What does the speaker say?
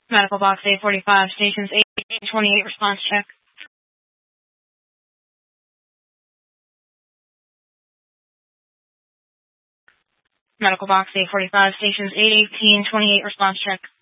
Medical box 845, stations 828, response check. Medical box 845, stations 818, 28, response check.